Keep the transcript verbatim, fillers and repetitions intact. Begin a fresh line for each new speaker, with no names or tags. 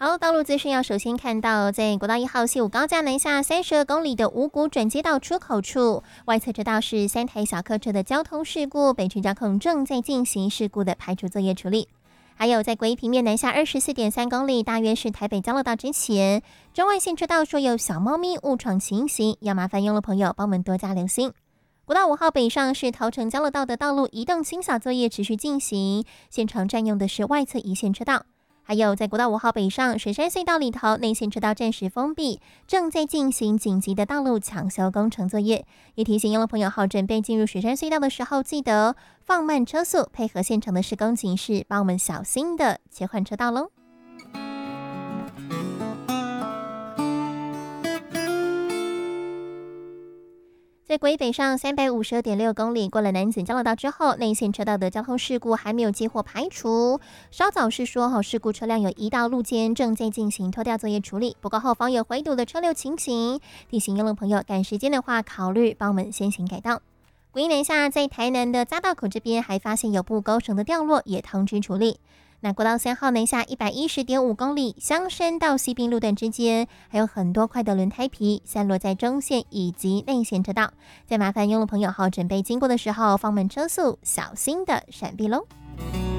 好，道路资讯要首先看到，在国道一号西武高架南下三十二公里的五股转接道出口处，外侧车道是三台小客车的交通事故，北区交控正在进行事故的排除作业处理。还有在国一平面南下二十四点三公里，大约是台北交流道之前，中外线车道说有小猫咪误闯情形，要麻烦用路朋友帮我们多加留心。国道五号北上是桃城交流道的道路移动清扫作业持续进行，现场占用的是外侧一线车道。还有在国道五号北上水山隧道里头，内线车道暂时封闭，正在进行紧急的道路抢修工程作业。也提醒用路朋友好准备进入水山隧道的时候，记得放慢车速，配合现场的施工警示，帮我们小心的切换车道喽。在国一北上三百五十二点六公里，过了南子交流道之后，内线车道的交通事故还没有接获排除。稍早是说，哈，事故车辆有移到路肩，正在进行拖吊作业处理。不过后方有回堵的车流情形，提醒用路朋友赶时间的话，考虑帮我们先行改道。国一南下，在台南的匝道口这边还发现有部钩绳的掉落，也通知处理。那国道三号南下一百一十点五公里，香山到西滨路段之间还有很多块的轮胎皮散落在中线以及内线车道，再麻烦用路朋友好准备经过的时候放慢车速，小心的闪避喽。